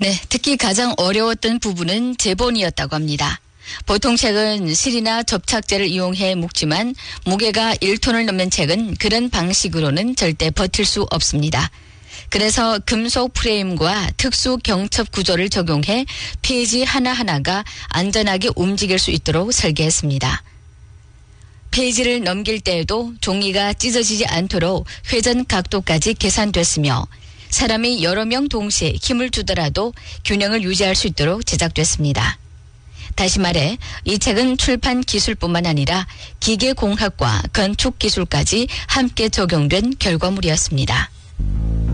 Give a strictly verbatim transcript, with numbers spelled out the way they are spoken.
네, 특히 가장 어려웠던 부분은 제본이었다고 합니다. 보통 책은 실이나 접착제를 이용해 묶지만 무게가 일 톤을 넘는 책은 그런 방식으로는 절대 버틸 수 없습니다. 그래서 금속 프레임과 특수 경첩 구조를 적용해 페이지 하나하나가 안전하게 움직일 수 있도록 설계했습니다. 페이지를 넘길 때에도 종이가 찢어지지 않도록 회전 각도까지 계산됐으며 사람이 여러 명 동시에 힘을 주더라도 균형을 유지할 수 있도록 제작됐습니다. 다시 말해 이 책은 출판 기술뿐만 아니라 기계공학과 건축기술까지 함께 적용된 결과물이었습니다.